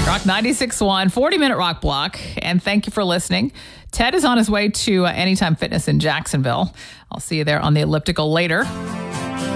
Rock 96.1, 40-minute rock block. And thank you for listening. Ted is on his way to Anytime Fitness in Jacksonville. I'll see you there on the elliptical later.